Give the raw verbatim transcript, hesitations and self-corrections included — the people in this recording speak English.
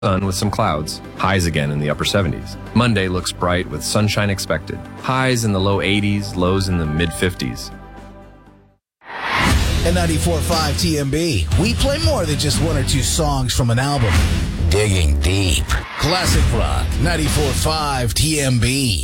Sun with some clouds. Highs again in the upper seventies. Monday looks bright with sunshine expected. Highs in the low eighties, lows in the mid fifties. At ninety-four point five T M B, we play more than just one or two songs from an album. Digging deep. Classic rock, ninety-four point five T M B.